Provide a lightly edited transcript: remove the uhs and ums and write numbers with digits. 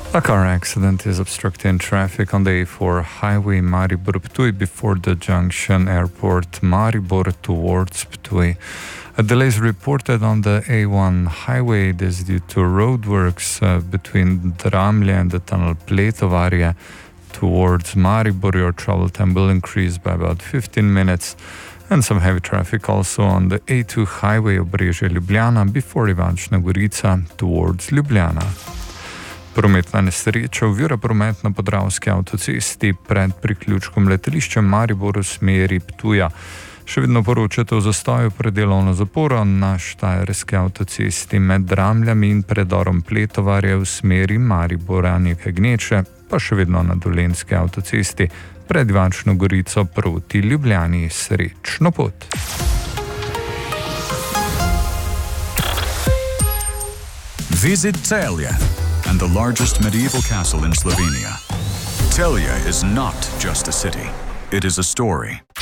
A car accident is obstructing traffic on the A4 highway Maribor-Ptuj before the junction airport Maribor towards Ptuj. A delay is reported on the A1 highway. This is due to roadworks between Dramlje and the tunnel Pletovarje towards Maribor. Your travel time will increase by about 15 minutes. And some heavy traffic also on the A2 highway Obrežje-Ljubljana before Ivančna Gorica towards Ljubljana. Prometna nesreča ovira promet na Podravski avtocesti pred priključkom letališča Maribor v smeri Ptuja. Še vedno poročate o zastoju predelovno zaporo na Štajerski avtocesti med Dramljami in predorom Pletovarje v smeri Maribora nekaj gneče, pa še vedno na Dolenjski avtocesti pred Ivančno Gorico proti Ljubljani. Srečno pot! Visit Celje and the largest medieval castle in Slovenia. Celje is not just a city, it is a story.